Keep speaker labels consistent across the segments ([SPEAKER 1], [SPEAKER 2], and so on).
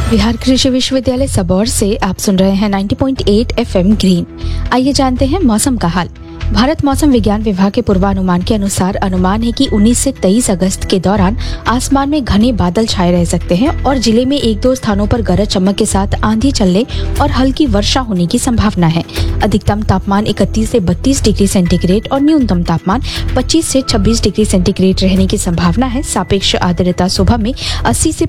[SPEAKER 1] बिहार कृषि विश्वविद्यालय सबौर से आप सुन रहे हैं 90.8 एफएम ग्रीन। आइए जानते हैं मौसम का हाल। भारत मौसम विज्ञान विभाग के पूर्वानुमान के अनुसार अनुमान है कि 19 से 23 अगस्त के दौरान आसमान में घने बादल छाए रह सकते हैं और जिले में एक दो स्थानों पर गरज चमक के साथ आंधी चलने और हल्की वर्षा होने की संभावना है। अधिकतम तापमान 31 से 32 डिग्री सेंटीग्रेड और न्यूनतम तापमान 25 से 26 डिग्री सेंटीग्रेड रहने की संभावना है। सापेक्ष आर्द्रता सुबह में 80 से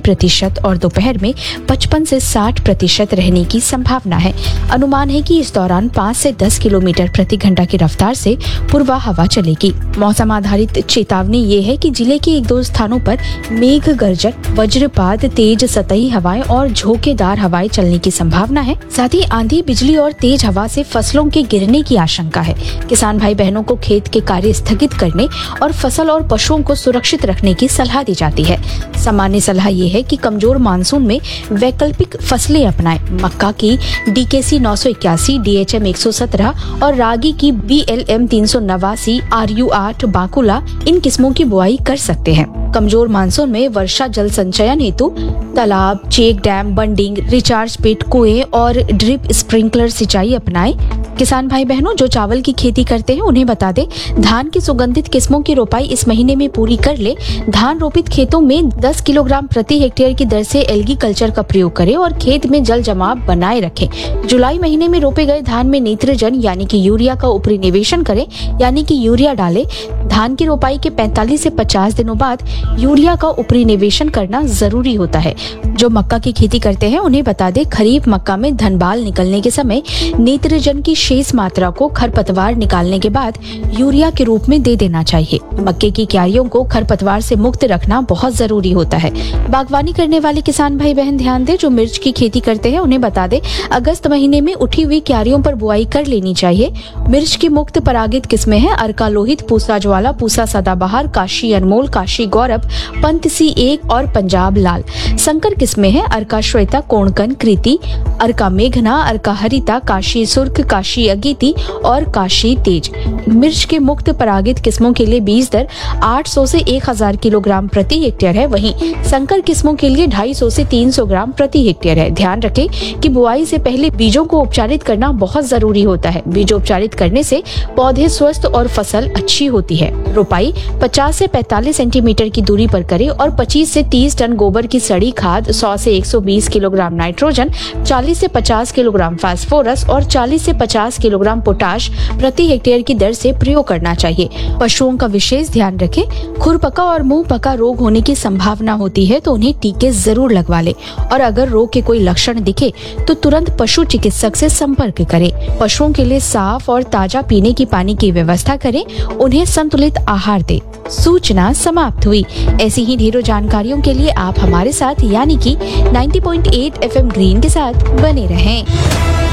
[SPEAKER 1] 85% और दोपहर में 55 से 60% रहने की संभावना है। अनुमान है कि इस दौरान 5 से 10 किलोमीटर प्रति घंटा की रफ्तार से पूर्वा हवा चलेगी। मौसम आधारित चेतावनी ये है कि जिले के एक दो स्थानों पर मेघ गर्जन, वज्रपात, तेज सतही हवाएं और झोंकेदार हवाएं चलने की संभावना है। साथ ही आंधी, बिजली और तेज हवा से फसलों के गिरने की आशंका है। किसान भाई बहनों को खेत के कार्य स्थगित करने और फसल और पशुओं को सुरक्षित रखने की सलाह दी जाती है। सामान्य सलाह ये है कि कमजोर मानसून में वैकल्पिक फसलें अपनाएं। मक्का की DKC 981, DHM 117 और रागी की BLM 389, RU 8, बाकुला इन किस्मों की बुआई कर सकते हैं। कमजोर मानसून में वर्षा जल संचयन हेतु तालाब, check dam, bunding, recharge pit, कुएं और ड्रिप स्प्रिंकलर सिंचाई अपनाएं। किसान भाई बहनों जो चावल की खेती करते हैं उन्हें बता दें, धान की सुगंधित किस्मों की रोपाई इस महीने में पूरी कर ले। धान रोपित खेतों में 10 किलोग्राम प्रति हेक्टेयर की दर से एल्गी कल्चर का प्रयोग करें और खेत में जल जमाव बनाए रखें। जुलाई महीने में रोपे गए धान में नेत्रजन यानी कि यूरिया का ऊपरी निवेशन करें, यानी कि यूरिया डालें। धान की रोपाई के 45 से 50 दिनों बाद यूरिया का ऊपरी निवेशन करना जरूरी होता है। जो मक्का की खेती करते हैं उन्हें बता दें, खरीफ मक्का में धनबाल निकलने के समय नेत्रजन की शेष मात्रा को खरपतवार निकालने के बाद यूरिया के रूप में दे देना चाहिए। मक्के की क्यारियों को खरपतवार से मुक्त रखना बहुत जरूरी होता है। बागवानी करने वाले किसान भाई बहन ध्यान दें, जो मिर्च की खेती करते हैं उन्हें बता दें, अगस्त महीने में उठी हुई क्यारियों पर बुआई कर लेनी चाहिए। मिर्च की मुक्त परागित किस्में हैं अर्का लोहित, पूसा ज्वाला, पूसा सदाबहार, काशी अनमोल, काशी गौरव, पंत C1 और पंजाब लाल। संकर किस्में हैं अर्का श्वेता, कोणकन, कृति, अर्का मेघना, अर्का हरिता, काशी सुर्ख, काशी अगीति और काशी तेज। मिर्च के मुक्त परागित किस्मों के लिए बीज दर 800 से 1000 किलोग्राम प्रति हेक्टेयर है, वहीं संकर किस्मों के लिए 250 से 300 ग्राम प्रति हेक्टेयर है। ध्यान रखें कि बुआई से पहले बीजों को उपचारित करना बहुत जरूरी होता है। बीजोपचारित करने से पौधे स्वस्थ और फसल अच्छी होती है। रोपाई 50 से 45 सेंटीमीटर की दूरी पर करें और 25 से 30 टन गोबर की सड़ी खाद, 100 से 120 किलोग्राम नाइट्रोजन, 40 से 50 किलोग्राम फास्फोरस और 40 से 50 किलोग्राम पोटाश प्रति हेक्टेयर की दर से प्रयोग करना चाहिए। पशुओं का विशेष ध्यान रखें। खुरपका और मुंह पका रोग होने की संभावना होती है तो उन्हें टीके जरूर लगवा लें और अगर रोग के कोई लक्षण दिखे तो तुरंत पशु चिकित्सक से संपर्क करें। पशुओं के लिए साफ और ताजा पीने की पानी की व्यवस्था करें, उन्हें संतुलित आहार दें। सूचना समाप्त हुई। ऐसी ही ढेरों जानकारियों के लिए आप हमारे साथ यानी कि 90.8 FM ग्रीन के साथ बने रहें।